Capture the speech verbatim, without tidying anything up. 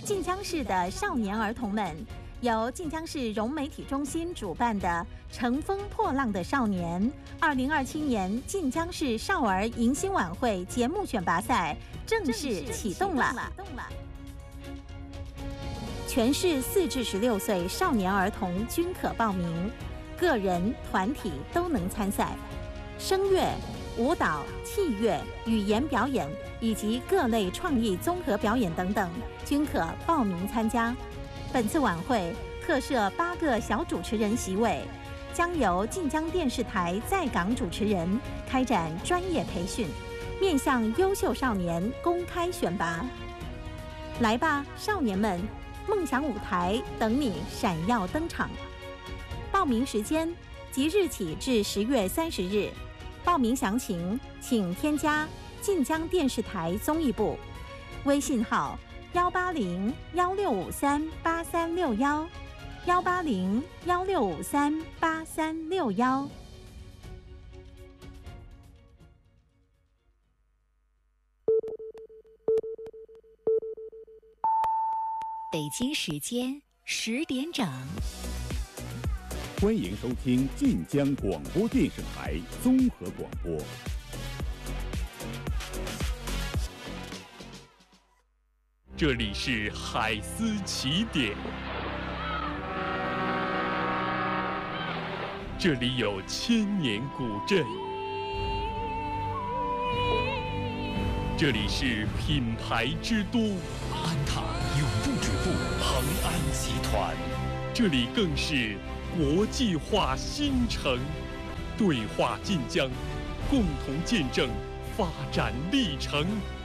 晋江市的少年儿童们，由晋江市融媒体中心主办的“乘风破浪的少年”二零二七年晋江市少儿迎新晚会节目选拔赛正式启动了。全市四至十六岁少年儿童均可报名，个人、团体都能参赛。声乐、舞蹈、器乐、语言表演以及各类创意综合表演等等，均可报名参加。本次晚会特设八个小主持人席位，将由晋江电视台在港主持人开展专业培训，面向优秀少年公开选拔。来吧，少年们！梦想舞台等你闪耀登场。报名时间即日起至十月三十日。报名详情请添加晋江电视台综艺部微信号幺八零幺六五三八三六幺幺八零幺六五三八三六幺。 北京时间十点整， 欢迎收听晋江广播电视台综合广播。 这里是海思起点，这里有千年古镇，这里是品牌之都。 安踏永不止步，恒安集团。 这里更是国际化新城，对话晋江，共同见证发展历程。